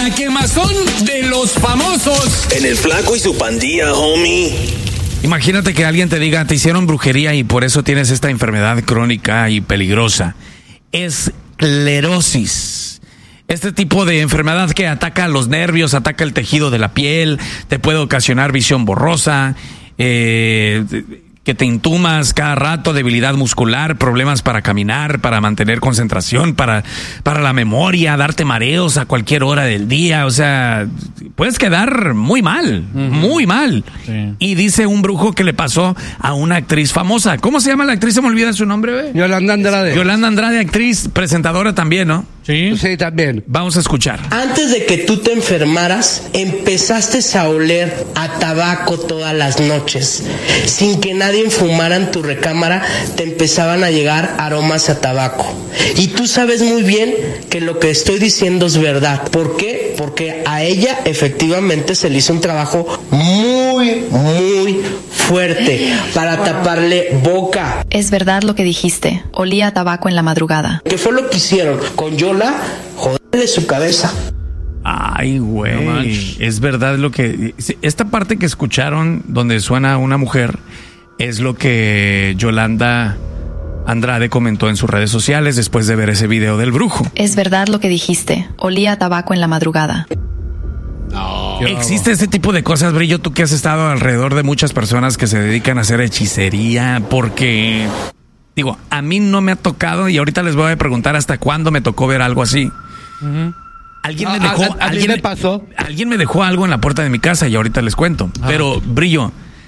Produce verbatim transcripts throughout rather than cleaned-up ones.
La quemazón de los famosos. En el Flaco y su pandilla, homie. Imagínate que alguien te diga, te hicieron brujería y por eso tienes esta enfermedad crónica y peligrosa. Esclerosis. Este tipo de enfermedad que ataca los nervios, ataca el tejido de la piel, te puede ocasionar visión borrosa, eh... que te intumas cada rato, debilidad muscular, problemas para caminar, para mantener concentración, para, para la memoria, darte mareos a cualquier hora del día. O sea, puedes quedar muy mal, uh-huh. muy mal. Sí. Y dice un brujo que le pasó a una actriz famosa. ¿Cómo se llama la actriz? Se me olvida su nombre, ¿ve? Yolanda Andrade. Yolanda Andrade, actriz, presentadora también, ¿no? Sí. Sí, también. Vamos a escuchar. Antes de que tú te enfermaras, empezaste a oler a tabaco todas las noches. Sin que nadie fumara en tu recámara, te empezaban a llegar aromas a tabaco. Y tú sabes muy bien que lo que estoy diciendo es verdad. ¿Por qué? Porque a ella efectivamente se le hizo un trabajo muy, muy fuerte para taparle boca. Es verdad lo que dijiste. Olía a tabaco en la madrugada. ¿Qué fue lo que hicieron con Yola? Joderle su cabeza. Ay, güey. No es verdad lo que... Esta parte que escucharon donde suena una mujer es lo que Yolanda Andrade comentó en sus redes sociales después de ver ese video del brujo. Es verdad lo que dijiste. Olía a tabaco en la madrugada. No. ¿Existe este tipo de cosas, Brillo? Tú que has estado alrededor de muchas personas que se dedican a hacer hechicería, porque... Digo, a mí no me ha tocado y ahorita les voy a preguntar hasta cuándo me tocó ver algo así. Uh-huh. Alguien me dejó... A, a, a alguien me pasó. Alguien me dejó algo en la puerta de mi casa y ahorita les cuento. Ah. Pero, Brillo,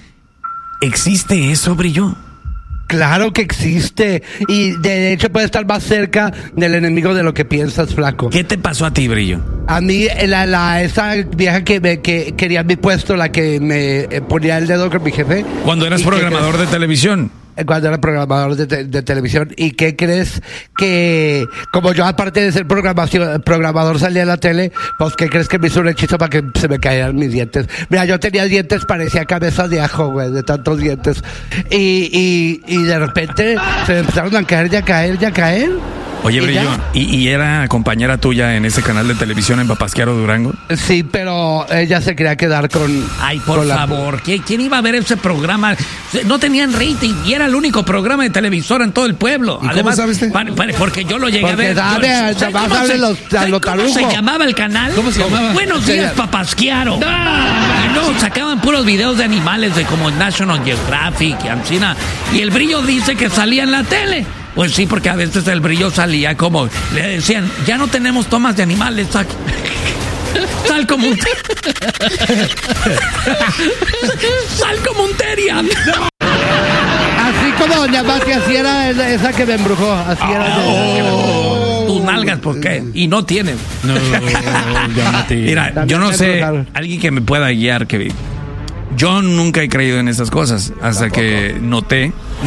¿existe eso, Brillo? Claro que existe. Y de hecho puede estar más cerca del enemigo de lo que piensas, Flaco. ¿Qué te pasó a ti, Brillo? A mí, la, la, esa vieja que, me, que quería mi puesto, la que me ponía el dedo con mi jefe. Cuando eras programador que, de televisión. Cuando era programador de, te, de televisión. ¿Y qué crees? Que como yo, aparte de ser programación, programador, salía a la tele, pues ¿qué crees que me hizo un hechizo para que se me cayeran mis dientes? Mira, yo tenía dientes, parecía cabeza de ajo, güey, de tantos dientes. Y, y, y de repente se me empezaron a caer, ya caer, ya caer. Oye, Brillo, ¿y, ¿y era compañera tuya en ese canal de televisión en Papasquiaro, Durango? Sí, pero ella se quería quedar con... Ay, por con favor, la... ¿quién iba a ver ese programa? No tenían rating y era el único programa de televisora en todo el pueblo. ¿Y Además, cómo sabes? Pa, pa, porque yo lo llegué porque a ver. Sabe, yo, ¿sabes cómo, se, los, los ¿cómo se llamaba el canal? ¿Cómo se llamaba? Buenos días, Papasquiaro. No, no, sacaban puros videos de animales de como National Geographic y Ancina. Y el Brillo dice que salía en la tele. Pues sí, porque a veces el Brillo salía como... Le decían, ya no tenemos tomas de animales. Sal, sal como un... Sal como un terian. Así como Doña Mati, así era esa que me embrujó. Así oh, era. Oh, tus nalgas, ¿por qué? Y no tienen. No, ya Mati. Mira, también yo no sé, embrujaron. Alguien que me pueda guiar, que... Yo nunca he creído en esas cosas hasta Tampoco. que noté